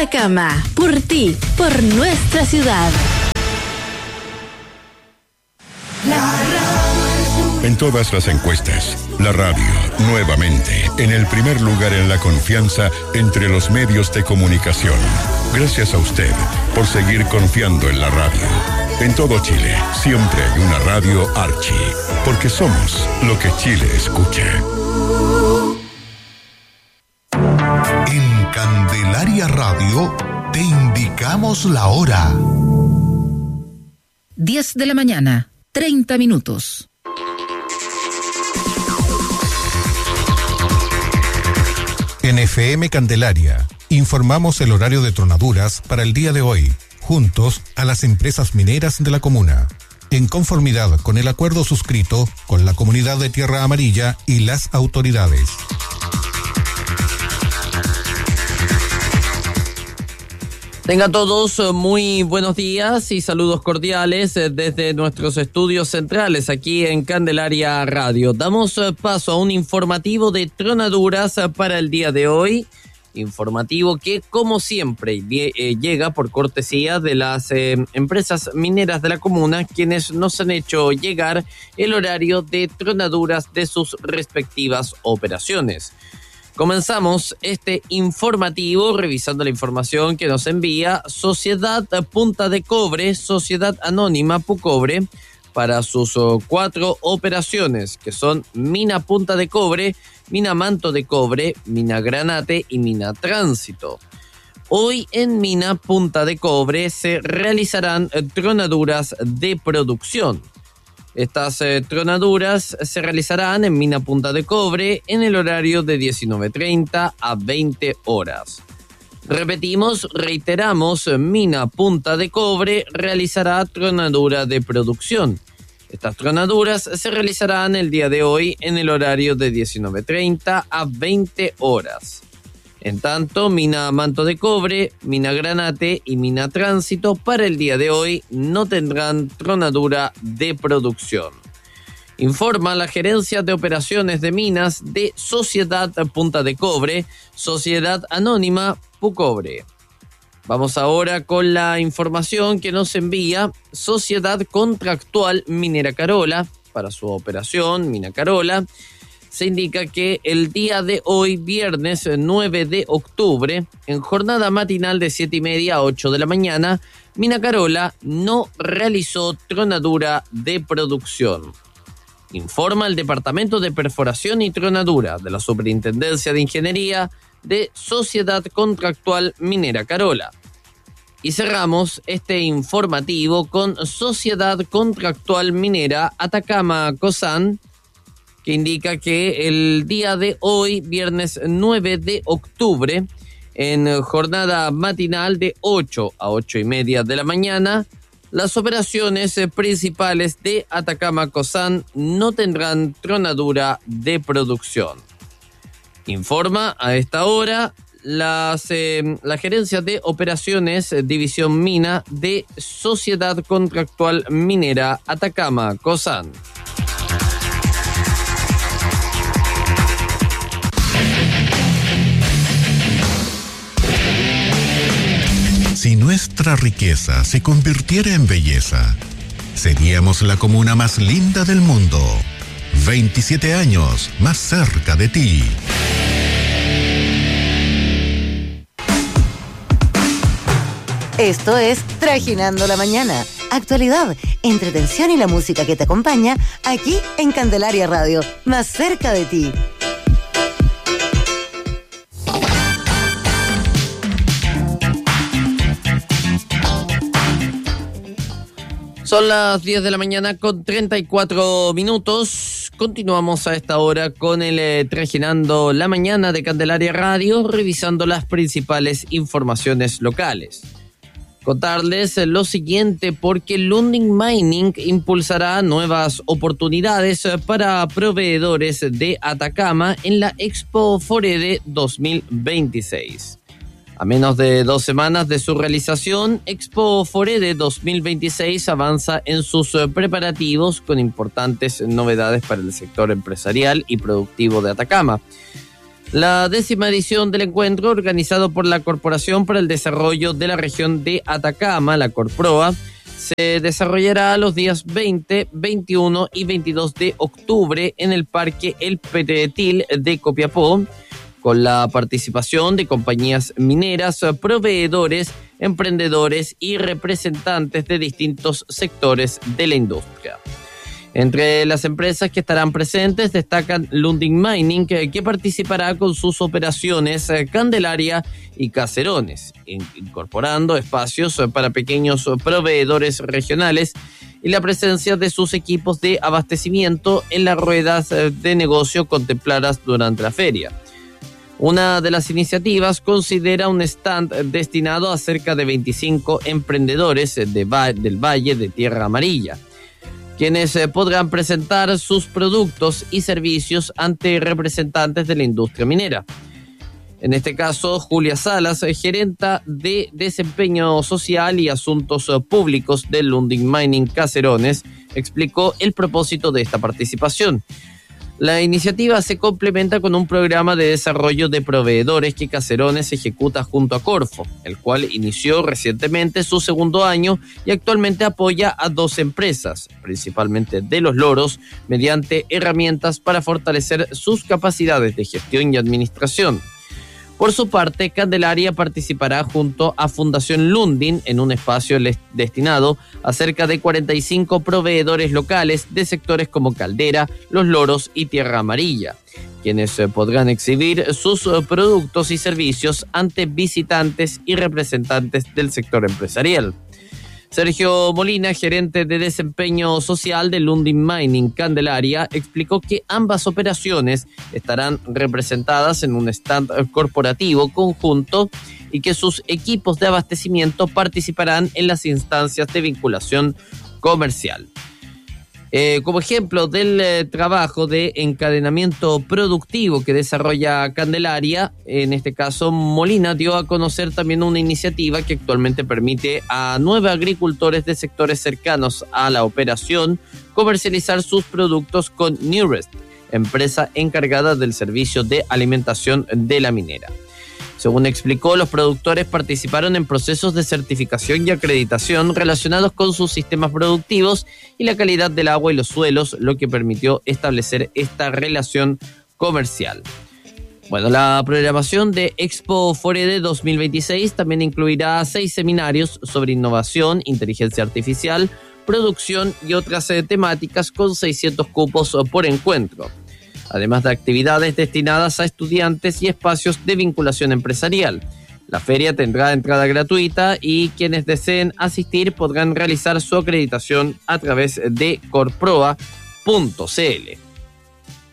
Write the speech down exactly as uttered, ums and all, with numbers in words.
Atacama, por ti, por nuestra ciudad. En todas las encuestas, la radio, nuevamente, en el primer lugar en la confianza entre los medios de comunicación. Gracias a usted por seguir confiando en la radio. En todo Chile, siempre hay una radio Archi, porque somos lo que Chile escucha. En Candelaria Radio, te indicamos la hora. diez de la mañana, treinta minutos. En F M Candelaria, informamos el horario de tronaduras para el día de hoy, juntos a las empresas mineras de la comuna, en conformidad con el acuerdo suscrito con la comunidad de Tierra Amarilla y las autoridades. Tengan todos muy buenos días y saludos cordiales desde nuestros estudios centrales aquí en Candelaria Radio. Damos paso a un informativo de tronaduras para el día de hoy. Informativo que, como siempre, llega por cortesía de las eh, empresas mineras de la comuna, quienes nos han hecho llegar el horario de tronaduras de sus respectivas operaciones. Comenzamos este informativo revisando la información que nos envía Sociedad Punta de Cobre, Sociedad Anónima Pucobre, para sus oh, cuatro operaciones, que son Mina Punta de Cobre, Mina Manto de Cobre, Mina Granate y Mina Tránsito. Hoy en Mina Punta de Cobre se realizarán eh, tronaduras de producción. Estas eh, tronaduras se realizarán en Mina Punta de Cobre en el horario de diecinueve treinta a veinte horas. Repetimos, reiteramos, Mina Punta de Cobre realizará tronadura de producción. Estas tronaduras se realizarán el día de hoy en el horario de diecinueve treinta a veinte horas. En tanto, Mina Manto de Cobre, Mina Granate y Mina Tránsito para el día de hoy no tendrán tronadura de producción. Informa la Gerencia de Operaciones de Minas de Sociedad Punta de Cobre, Sociedad Anónima Pucobre. Vamos ahora con la información que nos envía Sociedad Contractual Minera Carola. Para su operación, Mina Carola, se indica que el día de hoy, viernes nueve de octubre, en jornada matinal de siete y media a ocho de la mañana, Mina Carola no realizó tronadura de producción. Informa el Departamento de Perforación y Tronadura de la Superintendencia de Ingeniería de Sociedad Contractual Minera Carola. Y cerramos este informativo con Sociedad Contractual Minera Atacama Cosán, que indica que el día de hoy, viernes nueve de octubre, en jornada matinal de ocho a ocho y media de la mañana, las operaciones principales de Atacama Cosán no tendrán tronadura de producción. Informa a esta hora las, eh, la Gerencia de Operaciones División Mina de Sociedad Contractual Minera Atacama Cosán. Si nuestra riqueza se convirtiera en belleza, seríamos la comuna más linda del mundo. veintisiete años más cerca de ti. Esto es Trajinando la Mañana. Actualidad, entretención y la música que te acompaña aquí en Candelaria Radio, más cerca de ti. Son las diez de la mañana con treinta y cuatro minutos. Continuamos a esta hora con el eh, Trajinando la Mañana de Candelaria Radio, revisando las principales informaciones locales. Contarles lo siguiente, porque Lundin Mining impulsará nuevas oportunidades para proveedores de Atacama en la Expo Forede dos mil veintiséis. A menos de dos semanas de su realización, Expo Forede dos mil veintiséis avanza en sus preparativos con importantes novedades para el sector empresarial y productivo de Atacama. La décima edición del encuentro, organizado por la Corporación para el Desarrollo de la Región de Atacama, la Corproa, se desarrollará los días veinte, veintiuno y veintidós de octubre en el Parque El Peretil de Copiapó, con la participación de compañías mineras, proveedores, emprendedores y representantes de distintos sectores de la industria. Entre las empresas que estarán presentes destacan Lundin Mining, que, que participará con sus operaciones Candelaria y Caserones, incorporando espacios para pequeños proveedores regionales y la presencia de sus equipos de abastecimiento en las ruedas de negocio contempladas durante la feria. Una de las iniciativas considera un stand destinado a cerca de veinticinco emprendedores de va- del Valle de Tierra Amarilla, quienes eh, podrán presentar sus productos y servicios ante representantes de la industria minera. En este caso, Julia Salas, gerenta de Desempeño Social y Asuntos Públicos del Lundin Mining Caserones, explicó el propósito de esta participación. La iniciativa se complementa con un programa de desarrollo de proveedores que Caserones ejecuta junto a Corfo, el cual inició recientemente su segundo año y actualmente apoya a dos empresas, principalmente de Los Loros, mediante herramientas para fortalecer sus capacidades de gestión y administración. Por su parte, Candelaria participará junto a Fundación Lundin en un espacio destinado a cerca de cuarenta y cinco proveedores locales de sectores como Caldera, Los Loros y Tierra Amarilla, quienes podrán exhibir sus productos y servicios ante visitantes y representantes del sector empresarial. Sergio Molina, gerente de Desempeño Social de Lundin Mining Candelaria, explicó que ambas operaciones estarán representadas en un stand corporativo conjunto y que sus equipos de abastecimiento participarán en las instancias de vinculación comercial. Eh, como ejemplo del eh, trabajo de encadenamiento productivo que desarrolla Candelaria, en este caso Molina dio a conocer también una iniciativa que actualmente permite a nueve agricultores de sectores cercanos a la operación comercializar sus productos con Newrest, empresa encargada del servicio de alimentación de la minera. Según explicó, los productores participaron en procesos de certificación y acreditación relacionados con sus sistemas productivos y la calidad del agua y los suelos, lo que permitió establecer esta relación comercial. Bueno, la programación de Expo Forede dos mil veintiséis también incluirá seis seminarios sobre innovación, inteligencia artificial, producción y otras eh, temáticas con seiscientos cupos por encuentro, además de actividades destinadas a estudiantes y espacios de vinculación empresarial. La feria tendrá entrada gratuita y quienes deseen asistir podrán realizar su acreditación a través de corproa punto c l.